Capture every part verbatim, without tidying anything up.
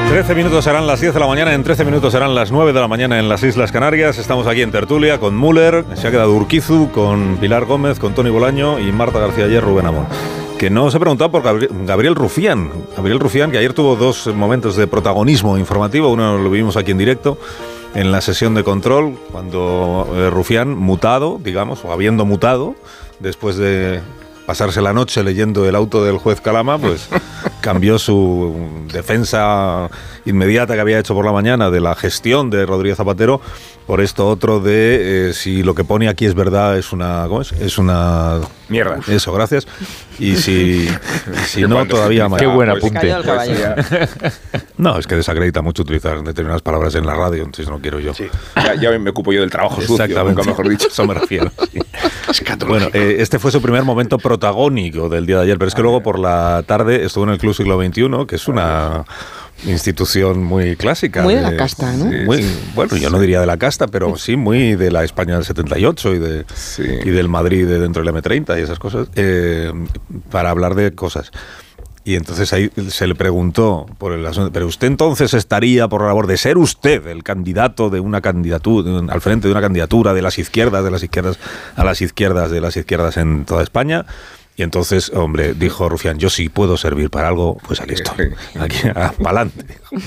trece minutos serán las diez de la mañana, en trece minutos serán las nueve de la mañana en las Islas Canarias. Estamos aquí en tertulia con Müller, se ha quedado Urquizu, con Pilar Gómez, con Tony Bolaño y Marta García Ayer, Rubén Amón. Que no os he preguntado por Gabriel Rufián. Gabriel Rufián, que ayer tuvo dos momentos de protagonismo informativo. Uno lo vimos aquí en directo, en la sesión de control, cuando eh, Rufián, mutado, digamos, o habiendo mutado, después de pasarse la noche leyendo el auto del juez Calama, pues cambió su defensa inmediata que había hecho por la mañana de la gestión de Rodríguez Zapatero por esto otro de eh, si lo que pone aquí es verdad, es una ¿cómo es? Es una mierda. Eso, gracias. Y si, si no, todavía más. Qué buen pues, apunte. Pues, no, es que desacredita mucho utilizar determinadas palabras en la radio, entonces no quiero yo. Sí. Ya, ya me ocupo yo del trabajo sucio, nunca mejor dicho. Eso me refiero. Sí. Bueno, eh, este fue su primer momento protagónico del día de ayer, pero es que luego por la tarde estuvo en el Club Siglo veintiuno, que es una institución muy clásica. Muy de la casta, ¿no? Sí, muy, bueno, yo no diría de la casta, pero sí muy de la España del setenta y ocho y, de, sí. y del Madrid de dentro del eme treinta y esas cosas, eh, para hablar de cosas. Y entonces ahí se le preguntó por el asunto, pero usted entonces estaría por la labor de ser usted el candidato de una candidatura, al frente de una candidatura de las izquierdas, de las izquierdas a las izquierdas, de las izquierdas en toda España. Y entonces, hombre, dijo Rufián, yo sí puedo servir para algo, pues aquí estoy, aquí, pa'lante,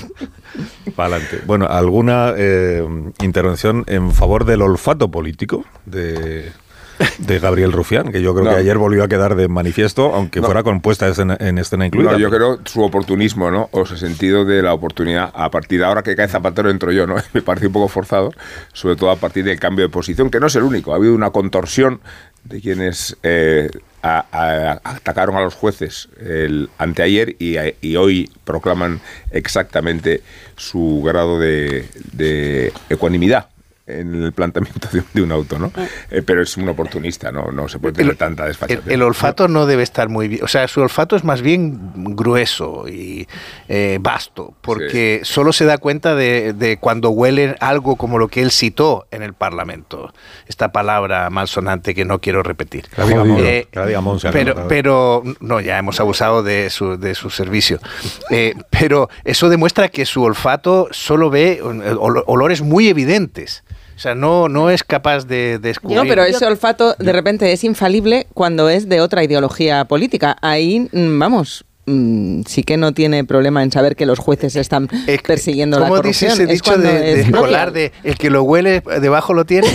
pa'lante. Bueno, ¿alguna eh, intervención en favor del olfato político de, de Gabriel Rufián? Que yo creo no. que ayer volvió a quedar de manifiesto, aunque no. fuera con puesta escena, en escena incluida. No, yo creo su oportunismo, ¿no? O sea, sentido de la oportunidad. A partir de ahora que cae Zapatero entro yo, ¿no? Me parece un poco forzado, sobre todo a partir del cambio de posición, que no es el único. Ha habido una contorsión de quienes eh, a, a, atacaron a los jueces el anteayer y, a, y hoy proclaman exactamente su grado de, de ecuanimidad en el planteamiento de, de un auto, ¿no? Eh, pero es un oportunista, ¿no? No se puede tener el, tanta desfachatez. El, el olfato no debe estar muy bien, o sea, su olfato es más bien grueso y eh, vasto, porque sí. solo se da cuenta de, de cuando huele algo como lo que él citó en el Parlamento, esta palabra malsonante que no quiero repetir. Eh, pero, pero, no, ya hemos abusado de su, de su servicio. Eh, pero eso demuestra que su olfato solo ve ol- olores muy evidentes. O sea, no, no es capaz de descubrir... No, pero ese olfato de repente es infalible cuando es de otra ideología política. Ahí, vamos, sí que no tiene problema en saber que los jueces están persiguiendo la corrupción. ¿Cómo dice ese dicho de, de escolar de el que lo huele debajo lo tiene?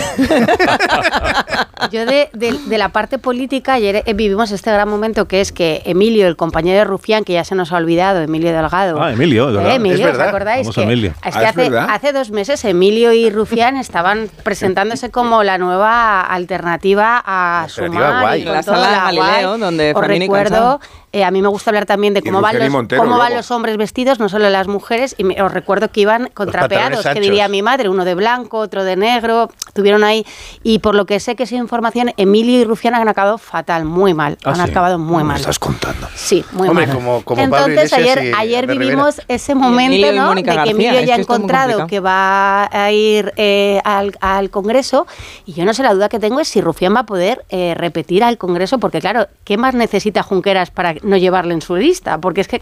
Yo de, de, de la parte política, ayer vivimos este gran momento que es que Emilio, el compañero de Rufián, que ya se nos ha olvidado, Emilio Delgado. Ah, Emilio, ¿eh? Emilio, ¿os acordáis? Vamos que, Emilio. Es que ah, hace, ¿es hace dos meses Emilio y Rufián estaban presentándose como la nueva alternativa a alternativa Sumar. guay. Y con la toda sala de la Galileo, guay. donde Os Fermín y recuerdo... Cansado. Eh, a mí me gusta hablar también de cómo, van los, Montero, cómo van luego. los hombres vestidos, no solo las mujeres, y me, os recuerdo que iban contrapeados, que diría mi madre, uno de blanco, otro de negro, tuvieron ahí, y por lo que sé que esa información, Emilio y Rufián han acabado fatal, muy mal, ¿Ah, han sí? acabado muy ¿Me mal. estás contando? Sí, muy Hombre, mal. como, como Entonces Pablo ayer, ayer vivimos ese momento, ¿no? De que García, Emilio es ya ha que encontrado que va a ir eh, al, al Congreso, y yo no sé, la duda que tengo es si Rufián va a poder eh, repetir al Congreso, porque claro, ¿qué más necesita Junqueras para no llevarle en su lista? Porque es que